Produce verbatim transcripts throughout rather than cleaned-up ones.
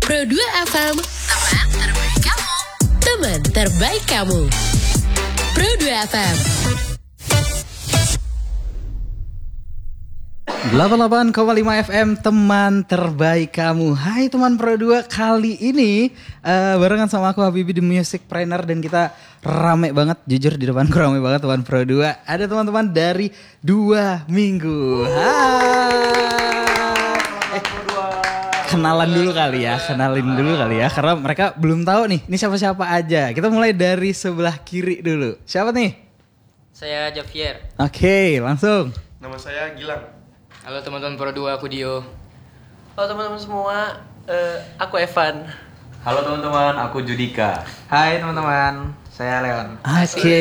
Pro dua F M, teman terbaik kamu. Teman terbaik kamu. Pro dua F M. delapan puluh delapan koma lima F M, teman terbaik kamu. Hai teman Pro dua, kali ini uh, barengan sama aku Habibi the Music Trainer, dan kita rame banget, jujur di depanku rame banget teman Pro dua. Ada teman-teman dari Dua Minggu. Hai. Eh, kenalan dulu kali ya, kenalin dulu kali ya, karena mereka belum tahu nih, ini siapa-siapa aja. Kita mulai dari sebelah kiri dulu. Siapa nih? Saya Javier. Oke, langsung. Nama saya Gilang. Halo teman-teman Pro dua, aku Dio. Halo teman-teman semua, uh, aku Evan. Halo teman-teman, aku Judika. Hai teman-teman, saya Leon. Oke.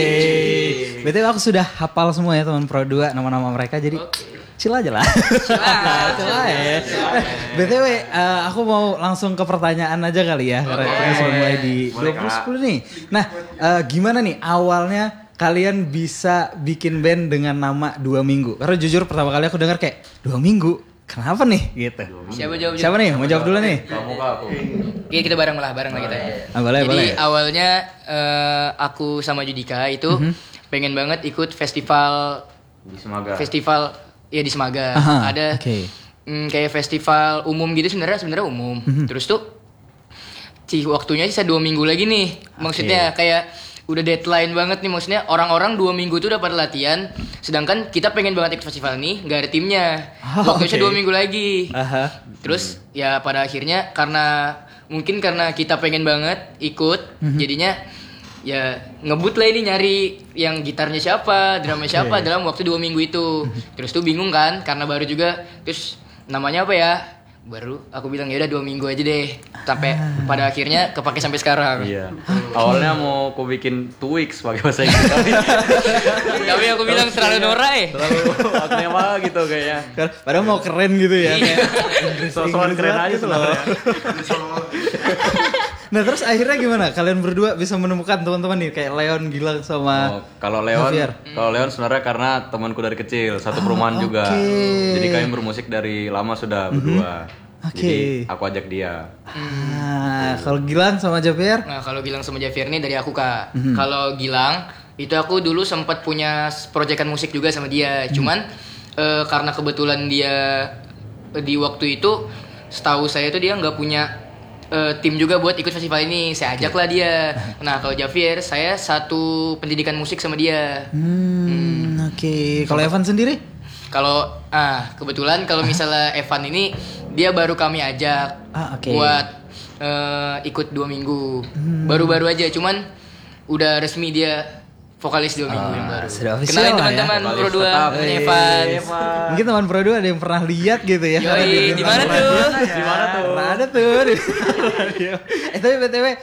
B T W aku sudah hafal semua ya teman Pro dua, nama-nama mereka, jadi chill aja lah. Chill aja. B T W uh, aku mau langsung ke pertanyaan aja kali ya, karena kita sudah mulai di dua puluh sepuluh nih. Nah, uh, gimana nih awalnya kalian bisa bikin band dengan nama Dua Minggu? Karena jujur pertama kali aku dengar kayak Dua Minggu, kenapa nih gitu? Siapa jawab? Siapa nih? Mau jawab dulu nih? Kamu kak aku. Oke, kita bareng lah, bareng lah kita. Ah, boleh, Jadi boleh. awalnya uh, aku sama Judika itu Mhm. pengen banget ikut festival Di Semaga. festival ya di Semaga. Aha, Ada oke. mm, kayak festival umum gitu, sebenarnya sebenarnya umum. Mhm. Terus tuh si waktunya sisa dua minggu lagi nih. Maksudnya kayak udah deadline banget nih, maksudnya orang-orang dua minggu tuh udah pada latihan, sedangkan kita pengen banget ikut festival ini, nggak ada timnya. Oh, Waktunya oke. dua minggu lagi. Aha. Terus ya pada akhirnya karena mungkin karena kita pengen banget ikut, jadinya ya ngebut lah ini nyari yang gitarnya siapa, drumnya siapa dalam waktu dua minggu itu. Terus tuh bingung kan, karena baru juga. Terus namanya apa ya? Baru aku bilang ya udah dua minggu aja deh, sampai pada akhirnya kepake sampai sekarang. Iya. Awalnya mau aku bikin two weeks pakai bahasa Inggris, tapi Tapi aku bilang terlalu norak eh. terlalu waktunya apa gitu kayaknya. Padahal mau keren gitu ya. Iya. So-soan keren aja sebenarnya. Nah terus akhirnya gimana? Kalian berdua bisa menemukan teman-teman nih kayak Leon, Gilang sama Oh, kalau Leon, Javier. kalau Leon sebenarnya karena temanku dari kecil, satu perumahan Oh, juga. oke. Jadi kami bermusik dari lama sudah berdua. Oke. Jadi aku ajak dia. Ah, kalau Gilang sama Javier? Nah kalau Gilang sama Javier nih dari aku kak. Kalau Gilang itu aku dulu sempat punya proyekan musik juga sama dia. Cuman eh, karena kebetulan dia eh, di waktu itu setahu saya itu dia nggak punya eh, tim juga buat ikut festival ini. Saya ajaklah dia. Nah kalau Javier saya satu pendidikan musik sama dia. Hmm, oke. Kalau Evan sendiri? Kalau ah kebetulan kalau misalnya Evan ini dia baru kami ajak Ah, oke. buat eh, ikut dua minggu. Baru-baru aja, cuman udah resmi dia vokalis dua minggu yang baru. sudah official Kenalin lah ya. teman-teman Vokalis Pro dua, tetap. namanya Evan. Mungkin teman Pro dua ada yang pernah lihat gitu ya. Yoi, di mana tuh? Di mana tuh? Pernah ada tuh. Eh tapi B T W